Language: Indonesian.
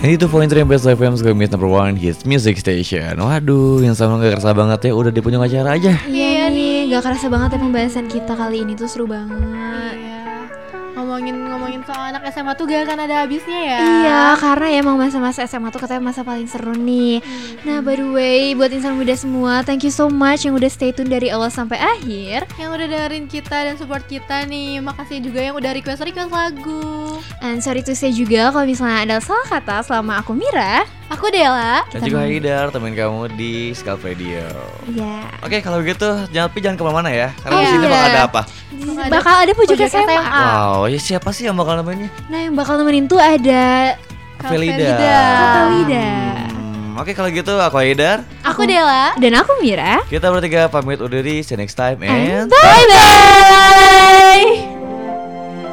Ini tuh pointer yang Best FM Squamish number one hits music station. Waduh, yang sama gak kerasa banget ya, udah di penghujung acara aja. Iya nih, gak kerasa banget ya pembahasan kita kali ini tuh seru banget. Iya. Ngomongin soal anak SMA tuh gak akan ada habisnya ya. Iya, karena ya emang masa-masa SMA tuh katanya masa paling seru nih. Nah, by the way, buat insan muda semua, thank you so much yang udah stay tune dari awal sampai akhir. Yang udah dengerin kita dan support kita nih. Makasih juga yang udah request lagu. And sorry to say juga kalau misalnya ada salah kata selama aku Mira. Aku Dela. Dan juga Haidar, temen kamu di Scalp Radio. Iya. Oke, kalau gitu jangan kemana-mana ya. Karena Oh, di sini iya. bakal ada apa? Bakal ada pujuk Pujuk SMA. SMA. Wow, ya siapa sih yang bakal nemeninnya? Nah, yang bakal nemenin tuh ada Felida. Kak Felida. Oke, kalau gitu aku Haidar. Aku Dela. Dan aku Mira. Kita bertiga pamit undur diri. See you next time and Bye bye.